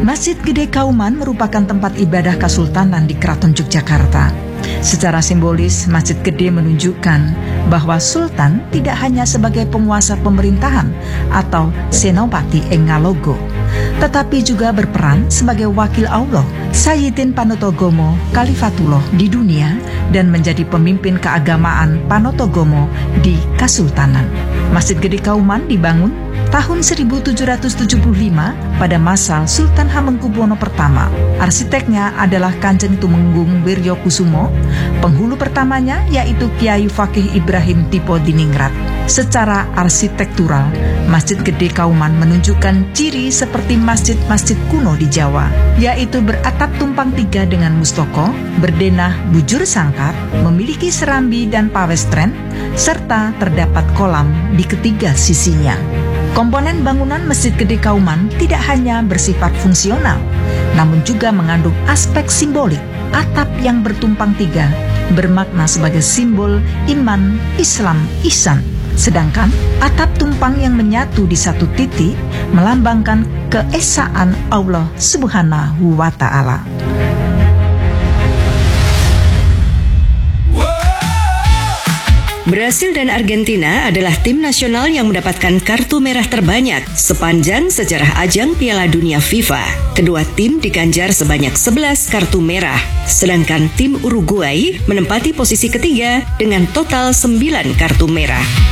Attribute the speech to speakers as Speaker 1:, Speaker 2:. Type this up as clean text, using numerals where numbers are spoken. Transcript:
Speaker 1: Masjid Gede Kauman merupakan tempat ibadah Kesultanan di Keraton Yogyakarta. Secara simbolis, Masjid Gede menunjukkan bahwa Sultan tidak hanya sebagai penguasa pemerintahan atau senopati ing ngalogo, tetapi juga berperan sebagai wakil Allah, Sayyidin Panotogomo Khalifatullah di dunia dan menjadi pemimpin keagamaan Panotogomo di Kesultanan. Masjid Gede Kauman dibangun tahun 1775 pada masa Sultan Hamengkubuwono I. Arsiteknya adalah Kanjeng Tumenggung Wiryokusumo, penghulu pertamanya yaitu Kiai Fakih Ibrahim Tipodiningrat. Secara arsitektural, Masjid Gede Kauman menunjukkan ciri seperti masjid-masjid kuno di Jawa, yaitu beratap tumpang tiga dengan mustoko, berdenah bujur sangkar, memiliki serambi dan pawestren, serta terdapat kolam di ketiga sisinya. Komponen bangunan Masjid Gede Kauman tidak hanya bersifat fungsional, namun juga mengandung aspek simbolik. Atap yang bertumpang tiga bermakna sebagai simbol iman, Islam, ihsan. Sedangkan atap tumpang yang menyatu di satu titik melambangkan keesaan Allah Subhanahu wa Ta'ala.
Speaker 2: Brasil dan Argentina adalah tim nasional yang mendapatkan kartu merah terbanyak sepanjang sejarah ajang Piala Dunia FIFA. Kedua tim diganjar sebanyak 11 kartu merah, sedangkan tim Uruguay menempati posisi ketiga dengan total 9 kartu merah.